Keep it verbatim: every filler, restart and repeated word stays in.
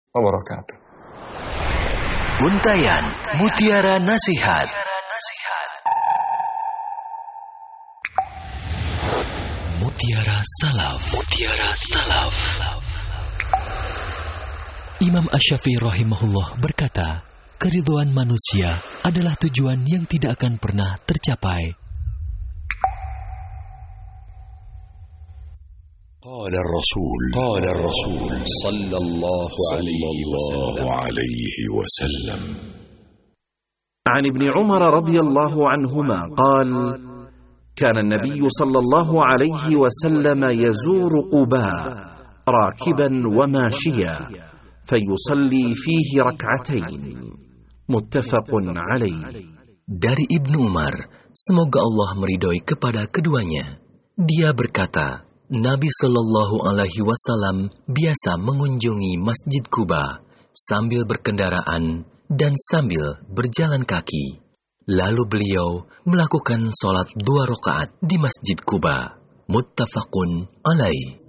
wabarakatuh. Untayan Mutiara Nasihat. Mutiara Salaf. Mutiara Salaf. Imam Asy-Syafi'i rahimahullah berkata, keridhaan manusia adalah tujuan yang tidak akan pernah tercapai. قال الرسول قال الرسول صلى الله عليه وسلم عن ابن عمر رضي الله عنهما قال كان النبي صلى الله عليه وسلم يزور قباء راكبا وماشيا فيصلي فيه ركعتين متفق عليه. Dari Ibnu Umar, semoga Allah meridhoi kepada keduanya, dia berkata, Nabi Shallallahu Alaihi Wasallam biasa mengunjungi Masjid Quba sambil berkendaraan dan sambil berjalan kaki. Lalu beliau melakukan sholat dua rakaat di Masjid Quba. Muttafaqun alaih.